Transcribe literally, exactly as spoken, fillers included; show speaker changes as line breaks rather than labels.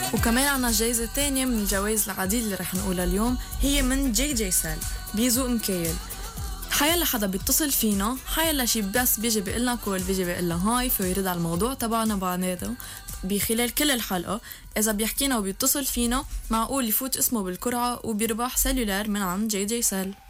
وكمان عنا جايزة تانية من الجوائز العديد اللي رح نقولها اليوم، هي من جي جي سيل بيزو مكيل. حيلا حدا بيتصل فينا، حيلا شي بس بيجي بيقلنا كول، بيجي بيقلنا هاي، فيرد على الموضوع تبعنا بعناته بخلال كل الحلقة. إذا بيحكينا وبيتصل فينا معقول يفوت اسمه بالقرعة وبيربح سيلولار من عند جي جي سيل.